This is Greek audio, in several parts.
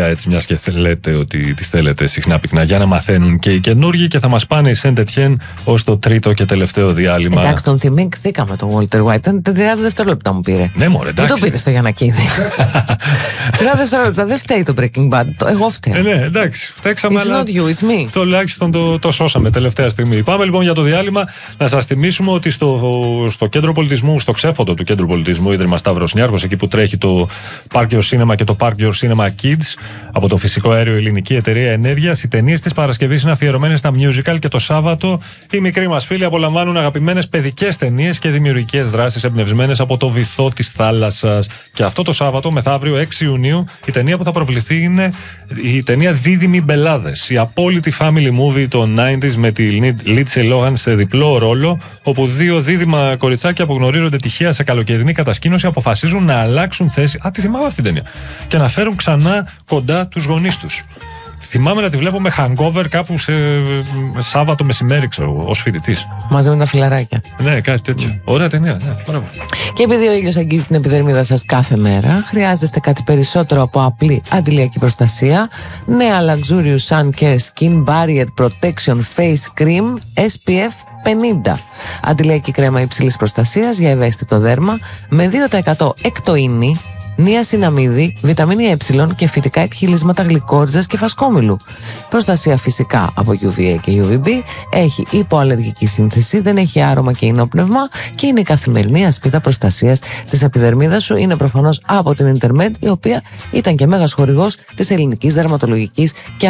έτσι, μιας και λέτε ότι τις θέλετε συχνά πυκνά, για να μαθαίνουν και οι καινούργοι, και θα μας πάνε η Saint Etienne ως το τρίτο και τελευταίο διάλειμμα. Εντάξει, τον θυμήθηκαμε τον Walter White. Ήταν 30 δευτερόλεπτα μου πήρε. Ναι, μωρέ, εντάξει. Μην το πείτε στο Γιαννακίδη. 30 δευτερόλεπτα, δεν φταίει το Breaking Bad. Εγώ φταίω. Ναι, εντάξει. Φταίξαμε, It's not you, it's me. Τουλάχιστον το σώσαμε τελευταία στιγμή. Πάμε λοιπόν για το διάλειμμα. Να σας θυμίσουμε ότι στο κέντρο πολιτισμού, στο ξέφωτο του κέντρου πολιτισμού, Ίδρυμα Σταύρος Νιάρχος, εκεί που τρέχει το Park Your Cinema και το Park Your Cinema Kids από το Φυσικό Αέριο Ελληνική Εταιρεία Ενέργειας, οι ταινίες της Παρασκευής είναι αφιερωμένες στα musical, και το Σάββατο οι μικροί μας φίλοι απολαμβάνουν αγαπημένες παιδικές ταινίες και δημιουργικές δράσεις εμπνευσμένες από το βυθό της θάλασσας. Και αυτό το Σάββατο, μεθαύριο 6 Ιουνίου, η ταινία που θα προβληθεί είναι η ταινία Δίδυμοι Μπελάδες. Η απόλυτη family movie των 90s με τη Lindsay Lohan σε διπλό ρόλο, όπου δύο δίδυμα κοριτσάκια που γνωρίζονται τυχαία σε καλοκαιρινή κατασκήνωση αποφασίζουν να αλλάξουν θέση. Α, τη θυμάμαι αυτή την ταινία. Και να φέρουν ξανά κοντά τους γονείς τους. Θυμάμαι να τη βλέπω με hangover κάπου σε Σάββατο μεσημέρι, ξέρω, ως φοιτητής. Μαζί με τα φιλαράκια. Ναι, κάτι τέτοιο. Ωραία ταινία, ναι. Μπράβο. Και επειδή ο ήλιος αγγίζει την επιδερμίδα σας κάθε μέρα, χρειάζεστε κάτι περισσότερο από απλή αντιλιακή προστασία. Νέα Luxurious Sun Care Skin Barrier Protection Face Cream SPF 50. Αντιλιακή κρέμα υψηλής προστασίας για ευαίσθητο δέρμα με 2% εκτοΐνη, νιασιναμίδη, βιταμίνη Ε και φυτικά εκχυλίσματα γλυκόριζας και φασκόμηλου. Προστασία φυσικά από UVA και UVB, έχει υποαλλεργική σύνθεση, δεν έχει άρωμα και ινόπνευμα και είναι η καθημερινή ασπίδα προστασίας της επιδερμίδας σου. Είναι προφανώς από την Intermed, η οποία ήταν και μέγας χορηγός της Ελληνικής Δερματολογικής και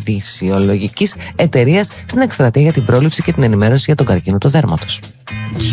Αφροδισιολογικής Εταιρείας στην εκστρατεία για την πρόληψη και την ενημέρωση για τον καρκίνο του δέρματος.